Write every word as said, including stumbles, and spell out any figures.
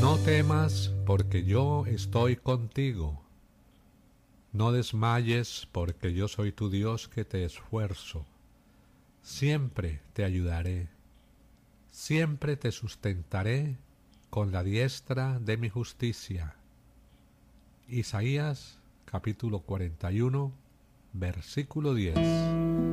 No temas, porque yo estoy contigo. No desmayes, porque yo soy tu Dios que te esfuerzo. Siempre te ayudaré. Siempre te sustentaré con la diestra de mi justicia. Isaías capítulo cuarenta y uno, versículo diez.